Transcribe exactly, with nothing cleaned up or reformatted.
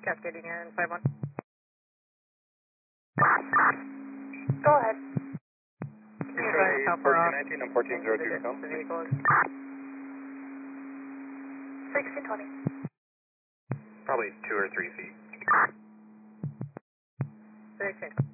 Cascading in five one. Go ahead. Can you advise how far off nineteen and fourteen zero two come. the vehicle is? sixteen twenty. Probably two or three feet. Very good.